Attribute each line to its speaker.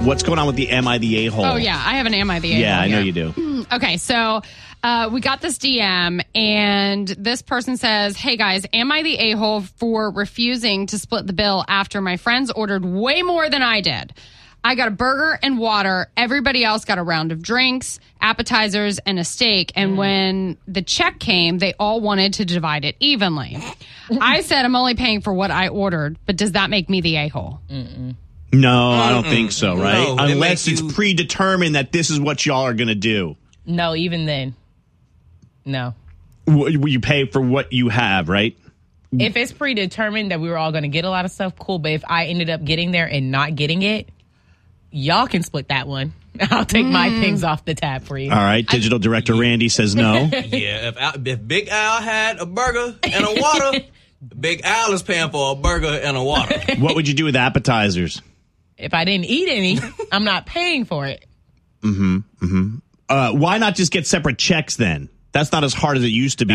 Speaker 1: What's going on with the Am I the A-hole?
Speaker 2: Oh, yeah. I have an Am I the A-hole?
Speaker 1: Yeah, I know you do.
Speaker 2: Okay, so we got this DM, and this person says, hey, guys, am I the a-hole for refusing to split the bill after my friends ordered way more than I did? I got a burger and water. Everybody else got a round of drinks, appetizers, and a steak. And when the check came, they all wanted to divide it evenly. I said I'm only paying for what I ordered, but does that make me the a-hole?
Speaker 1: No, I don't think so, right?
Speaker 3: No,
Speaker 1: Unless it's predetermined that this is what y'all are going to do.
Speaker 4: No, even then. No.
Speaker 1: You pay for what you have, right?
Speaker 4: If it's predetermined that we were all going to get a lot of stuff, cool. But if I ended up getting there and not getting it, y'all can split that one. I'll take my things off the tab for you.
Speaker 1: All right. Digital director Randy says no.
Speaker 3: Yeah, if Big Al had a burger and a water, Big Al is paying for a burger and a water.
Speaker 1: What would you do with appetizers?
Speaker 4: If I didn't eat any, I'm not paying for it.
Speaker 1: Why not just get separate checks then? That's not as hard as it used to be.